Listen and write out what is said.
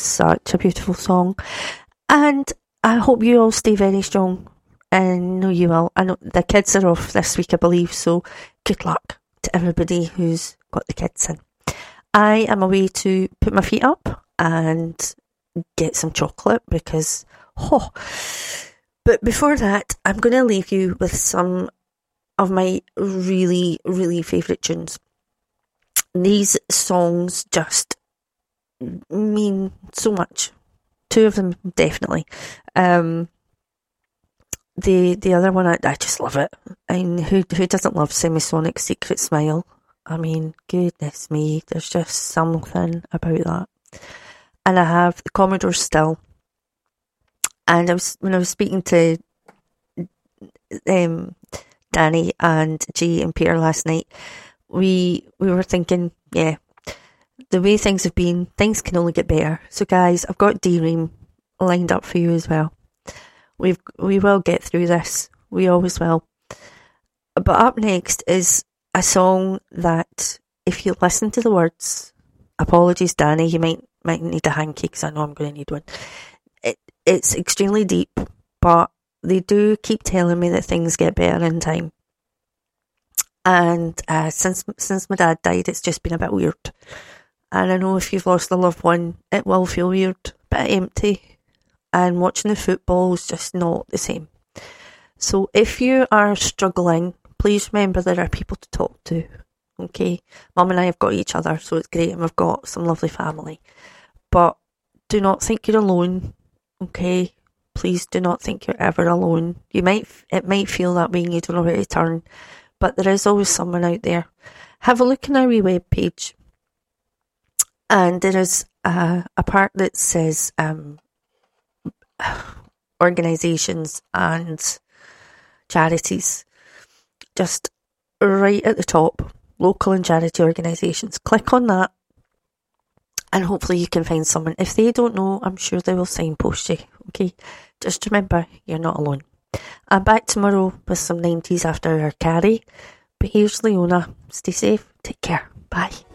such a beautiful song. And I hope you all stay very strong. And know you will. I know the kids are off this week, I believe, so good luck to everybody who's got the kids in. I am away to put my feet up and get some chocolate because, But before that, I'm going to leave you with some of my really, really favourite tunes. These songs just mean so much. Two of them, definitely. The other one, I just love it. And who doesn't love Semisonic's Secret Smile? I mean, goodness me, there's just something about that. And I have the Commodore Still. And when I was speaking to Danny and Jay and Peter last night, we were thinking, yeah, the way things have been, things can only get better. So guys, I've got D-Ream lined up for you as well. We will get through this. We always will. But up next is a song that, if you listen to the words, apologies Danny, you might need a hanky because I know I'm going to need one. It's extremely deep, but they do keep telling me that things get better in time. And since my dad died, it's just been a bit weird. And I know if you've lost a loved one, it will feel weird, a bit empty. And watching the football is just not the same. So if you are struggling, please remember there are people to talk to. Okay, Mum and I have got each other, so it's great, and we've got some lovely family. But do not think you're alone. Okay, please do not think you're ever alone. It might feel that way and you don't know where to turn, but there is always someone out there. Have a look on our wee webpage, and there is a part that says organisations and charities. Just right at the top, local and charity organisations. Click on that. And hopefully you can find someone. If they don't know, I'm sure they will signpost you. Okay? Just remember, you're not alone. I'm back tomorrow with some 90s after our carry. But here's Leona. Stay safe. Take care. Bye.